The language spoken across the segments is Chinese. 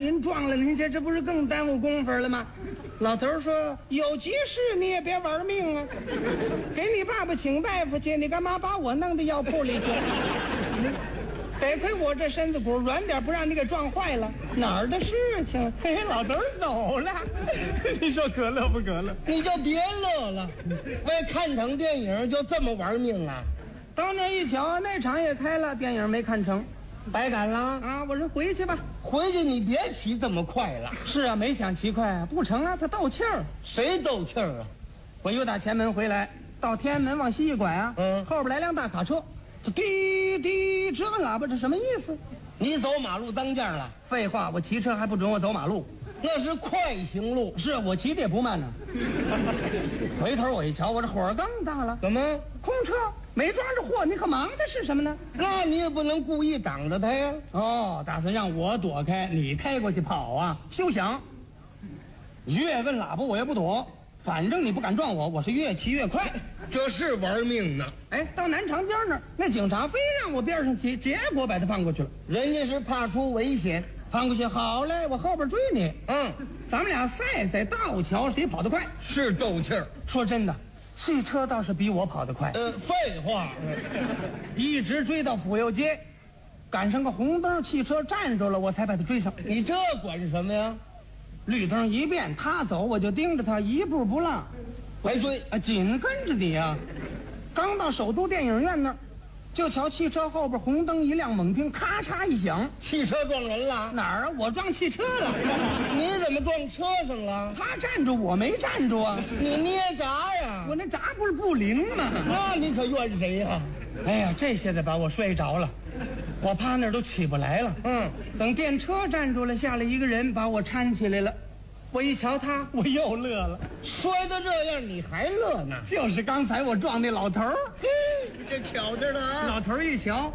人撞了，您这不是更耽误功夫了吗？老头说：“有急事你也别玩命啊，给你爸爸请大夫去，你干嘛把我弄到药铺里去？得亏我这身子骨软点，不让你给撞坏了，哪儿的事情？”嘿，老头走了，你说可乐不可乐？ 你就别乐了，为看场电影就这么玩命啊？ 到那一瞧，那场也开了，电影没看成， 白赶了啊！我说回去吧， 回去你别骑这么快了。 是啊，没想骑快啊，不成啊，他斗气儿。 谁斗气儿啊？ 我又打前门回来，到天安门往西一拐啊，后边来辆大卡车，这滴滴直按喇叭，这什么意思？ 你走马路当间了？ 废话，我骑车还不准我走马路， 那是快行路。 是我骑的也不慢呢。回头我一瞧，我这火刚大了， 怎么空车没抓着货？你可忙的是什么呢？ 那你也不能故意挡着他呀。 哦，打算让我躲开，你开过去跑啊？休想！越问喇叭我也不躲，反正你不敢撞我，我是越骑越快。 这是玩命呢。 哎，到南长街那儿，那警察非让我边上骑，结果把他放过去了。 人家是怕出危险， 放过去好嘞，我后边追你。咱们俩赛赛道桥谁跑得快。 是斗气儿。 说真的，汽车倒是比我跑得快。 废话。 一直追到府右街，赶上个红灯，汽车站住了，我才把他追上。 你这管什么呀？ 绿灯一变，他走我就盯着他，一步不落， 还追啊，紧跟着你啊。刚到首都电影院那儿，就瞧汽车后边红灯一亮，猛听咔嚓一响， 汽车撞人了？ 哪儿啊？我撞汽车了。 你怎么撞车上了？ 他站住，我没站住啊。 你捏闸呀？ 我那闸不是不灵吗？ 那你可怨谁呀？ 哎呀，这下子把我摔着了，我趴那儿都起不来了。等电车站住了，下来一个人把我搀起来了。我一瞧他，我又乐了。 摔得这样你还乐呢？ 就是刚才我撞那老头儿。 这巧着呢啊！ 老头儿一瞧，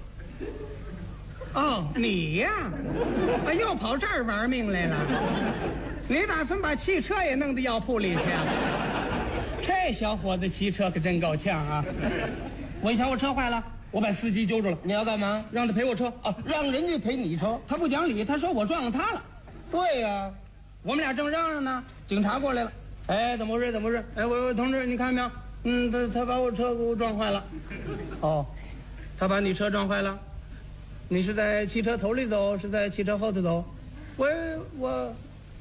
哦，你呀，又跑这儿玩命来了。你打算把汽车也弄到药铺里去啊？这小伙子骑车可真够呛啊！我一瞧我车坏了，我把司机揪住了。 你要干嘛？ 让他赔我车啊？让人家赔你车？ 他不讲理，他说我撞了他了。 对呀， 我们俩正嚷嚷呢，警察过来了。哎，怎么回事？怎么回事？哎，我同志，你看没有？他把我车给我撞坏了。哦，他把你车撞坏了？你是在汽车头里走，是在汽车后头走？我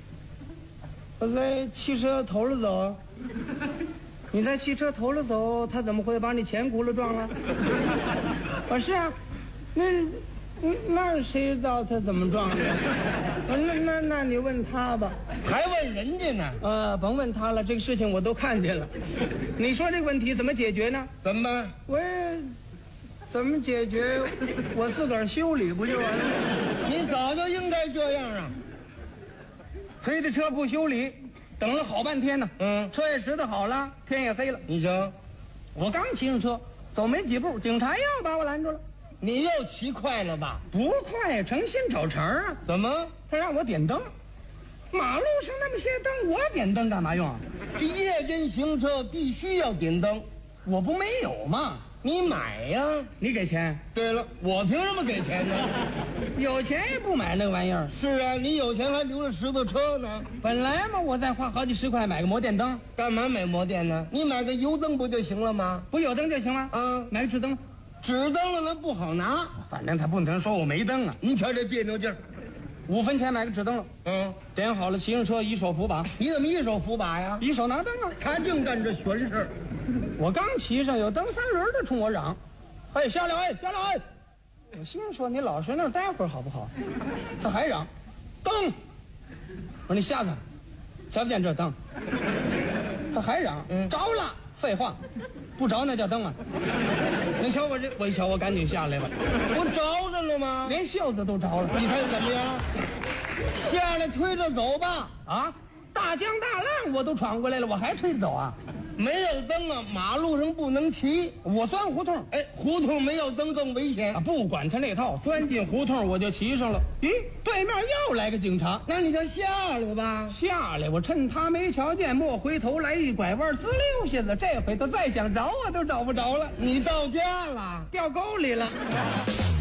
在汽车头里走。你在汽车头里走，他怎么会把你前轱辘撞了？是啊，那谁知道他怎么撞的？那你问他吧。 还问人家呢？ 甭问他了，这个事情我都看见了。你说这个问题怎么解决呢？ 怎么办？ 怎么解决？我自个儿修理不就完了？ 你早就应该这样啊！ 推的车不修理，等了好半天呢。车也拾掇好了，天也黑了。 你瞧， 我刚骑上车，走没几步，警察又把我拦住了。 你又骑快了吧？ 不快，诚心找茬啊！ 怎么？ 他让我点灯，马路上那么些灯，我点灯干嘛用啊？ 这夜间行车必须要点灯， 我不没有吗？ 你买呀！ 你给钱？ 对了，我凭什么给钱呢？ 有钱也不买那个玩意儿。 是啊，你有钱还留着石头车呢。 本来嘛，我再花好几十块买个摩电灯。 干嘛买摩电呢？你买个油灯不就行了吗？ 不有灯就行了。买个纸灯。 纸灯了那不好拿， 反正他不能说我没灯啊。 你瞧这别扭劲儿 ，5分钱买个纸灯了。点好了，骑上车一手扶把。 你怎么一手扶把呀？ 一手拿灯啊。 他净干这玄事。 我刚骑上，有蹬3轮的冲我嚷：“哎，下来！哎，下来！哎！”我心说你老实那儿待会儿好不好？他还嚷：“灯！”我说你瞎子，瞧不见这灯？他还嚷：“着了！”废话，不着那叫灯啊！你瞧我这，我一瞧我赶紧下来了。 不着着了吗？ 连袖子都着了。 你看怎么样？下来推着走吧。 啊！大江大浪我都闯过来了，我还推着走啊？ 没有灯啊，马路上不能骑。 我钻胡同， 哎，胡同没有灯更危险啊！不管他那套，钻进胡同我就骑上了。咦，对面又来个警察， 那你就下来吧。 下来，我趁他没瞧见，莫回头来一拐弯，滋溜下子。这回他再想找我都找不着了。 你到家了， 掉沟里了。